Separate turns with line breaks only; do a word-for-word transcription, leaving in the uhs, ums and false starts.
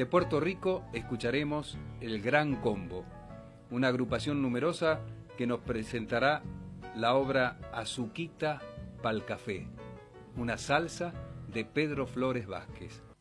Desde Puerto Rico escucharemos El Gran Combo, una agrupación numerosa que nos presentará la obra Azuquita pa'l Café, una salsa de Pedro Flores Vázquez.